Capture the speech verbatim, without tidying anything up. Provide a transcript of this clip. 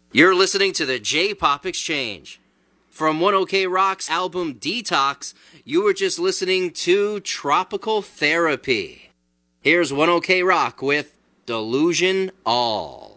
You're listening to the J-Pop Exchange. From one OK Rock's album Detox, you were just listening to Tropical Therapy. Here's one OK Rock with Delusion All.